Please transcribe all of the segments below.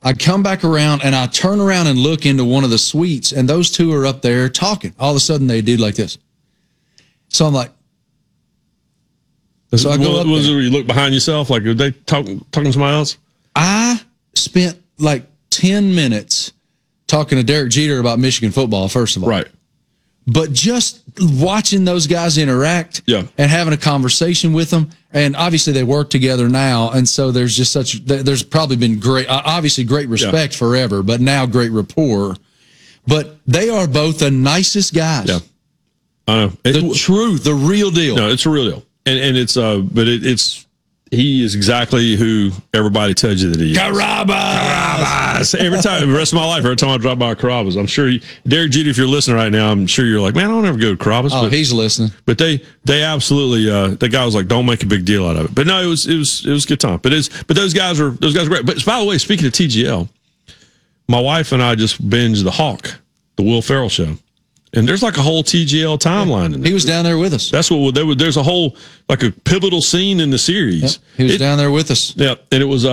I come back around and I turn around and look into one of the suites, and those two are up there talking. All of a sudden, they do like this. So I'm like, so I go up there. You look behind yourself, like are they talking to somebody else? I spent like 10 minutes talking to Derek Jeter about Michigan football, first of all. Right. But just watching those guys interact and having a conversation with them, and obviously they work together now, and so there's just there's probably been great, obviously great respect forever, but now great rapport. But they are both the nicest guys. Yeah. I know. The truth, the real deal. No, it's a real deal. And it's, but it's, he is exactly who everybody tells you that he is. Carrabba's. Every time, the rest of my life, every time I drop by Carrabba's, I'm sure Derek Jeter, if you're listening right now, I'm sure you're like, man, I don't ever go to Carrabba's. Oh, he's listening. But they absolutely, the guy was like, don't make a big deal out of it. But no, it was a good time. But those guys are great. But by the way, speaking of TGL, my wife and I just binged The Hawk, the Will Ferrell show. And there's like a whole TGL timeline in there. He was down there with us. That's what there's a whole, like a pivotal scene in the series. Yep. He was down there with us. Yeah. And it was,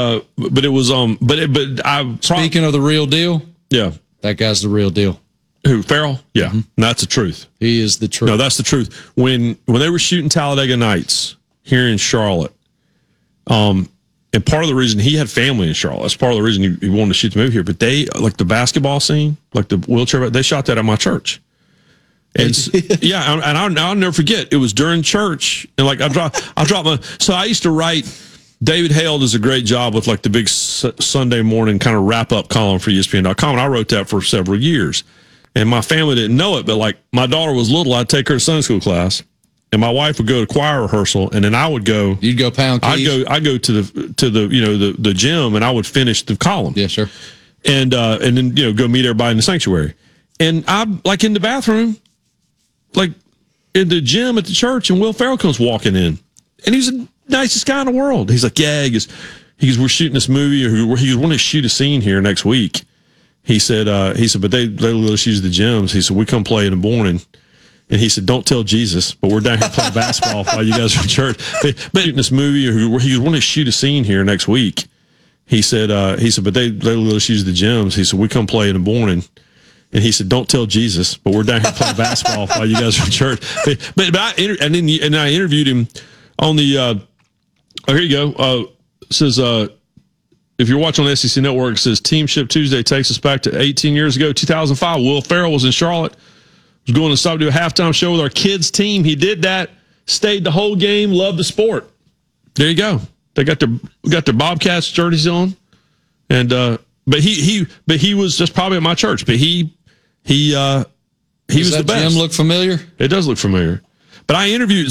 speaking of the real deal. Yeah. That guy's the real deal. Who, Ferrell? Yeah. Mm-hmm. That's the truth. He is the truth. No, that's the truth. When they were shooting Talladega Nights here in Charlotte, and part of the reason he had family in Charlotte, that's part of the reason he wanted to shoot the movie here, but they, like the basketball scene, like the wheelchair, they shot that at my church. And yeah, and I'll never forget. It was during church, and like I dropped my. So I used to write. David Hale does a great job with like the big Sunday morning kind of wrap up column for ESPN.com, and I wrote that for several years. And my family didn't know it, but like my daughter was little, I'd take her to Sunday school class, and my wife would go to choir rehearsal, and then I would go. You'd go pound keys? I'd go to the gym, and I would finish the column. Yeah, sure. And then go meet everybody in the sanctuary, and I'm like in the bathroom. Like in the gym at the church, and Will Ferrell comes walking in, and he's the nicest guy in the world. He's like, yeah, he goes, we're shooting this movie, or he goes, want to shoot a scene here next week. He said, but they let us use the gyms. He said, we come play in the morning. And he said, don't tell Jesus, but we're down here playing basketball while you guys are in church. But in this movie, or he goes, want to shoot a scene here next week. He said, but they let us use the gyms. He said, we come play in the morning. And he said, don't tell Jesus, but we're down here playing basketball while you guys are in church. But I interviewed him on the, here you go. It says, if you're watching on the SEC Network, it says Team Ship Tuesday takes us back to 18 years ago, 2005. Will Ferrell was in Charlotte, was going to stop to do a halftime show with our kids team. He did that, stayed the whole game, loved the sport. There you go. They got their Bobcats jerseys on. And, but he was just probably at my church, but he was the best. Gym look familiar? It does look familiar. But I interviewed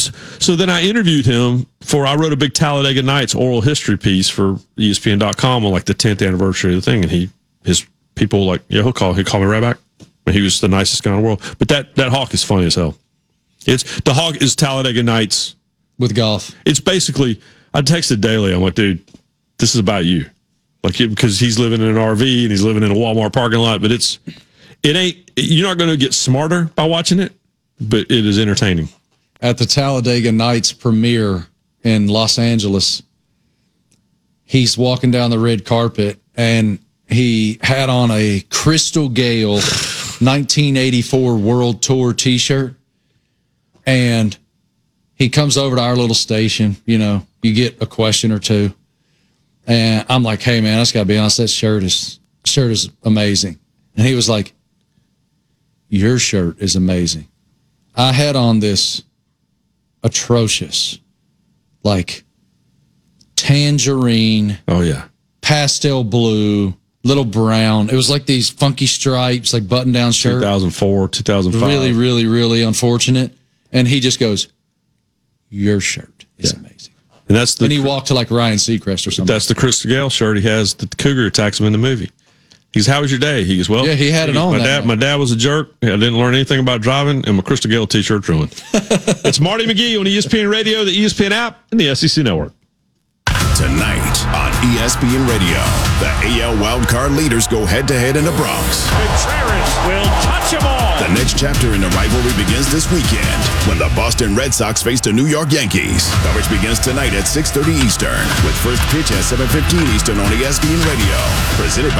him I wrote a big Talladega Nights oral history piece for ESPN.com on like the 10th anniversary of the thing. And his people like, yeah, he'll call me right back. But he was the nicest guy in the world. But that Hawk is funny as hell. The Hawk is Talladega Nights. With golf. It's basically, I texted Daly. I'm like, dude, this is about you. Like, because he's living in an RV and he's living in a Walmart parking lot, but you're not going to get smarter by watching it, but it is entertaining. At the Talladega Nights premiere in Los Angeles, he's walking down the red carpet and he had on a Crystal Gale 1984 World Tour t-shirt. And he comes over to our little station, you get a question or two. And I'm like, hey, man, I just got to be honest, that shirt is amazing. And he was like, your shirt is amazing. I had on this atrocious, like, tangerine. Oh, yeah. Pastel blue, little brown. It was like these funky stripes, like button-down shirt. 2004, 2005. Really, really, really unfortunate. And he just goes, your shirt is amazing. And he walked to like Ryan Seacrest or something. That's the Crystal Gale shirt he has that the Cougar attacks him in the movie. He goes, how was your day? He goes, well, yeah, he had it on. My dad was a jerk. I didn't learn anything about driving, and my Crystal Gale t-shirt's ruined. It's Marty McGee on ESPN Radio, the ESPN app, and the SEC Network. Tonight on ESPN Radio, the AL wildcard leaders go head-to-head in the Bronx. Contreras will touch them all. The next chapter in the rivalry begins this weekend when the Boston Red Sox face the New York Yankees. Coverage begins tonight at 6:30 Eastern with first pitch at 7:15 Eastern on ESPN Radio. Presented by